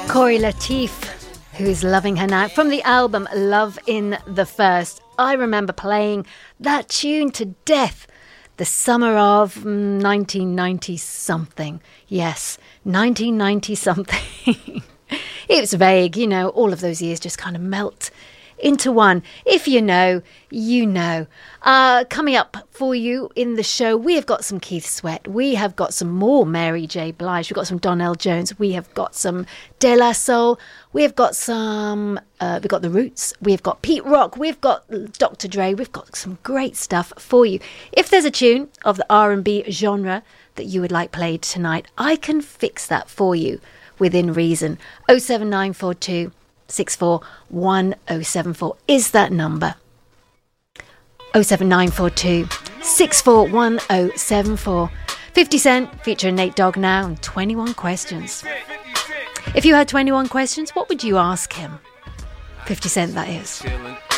Corey Lateef, who's loving her now, from the album Love in the First. I remember playing that tune to death the summer of 1990-something. Yes, 1990-something. It was vague, you know, all of those years just kind of melt into one. If you know, you know. Coming up for you in the show, we have got some Keith Sweat. We have got some more Mary J. Blige. We've got some Donnell Jones. We have got some De La Soul. We've got some, we've got The Roots. We've got Pete Rock. We've got Dr. Dre. We've got some great stuff for you. If there's a tune of the R&B genre that you would like played tonight, I can fix that for you within reason. 07942 641074 is that number. 07942 641074. 50 Cent featuring Nate Dogg now and 21 questions. If you had 21 questions, what would you ask him? 50 Cent, that is.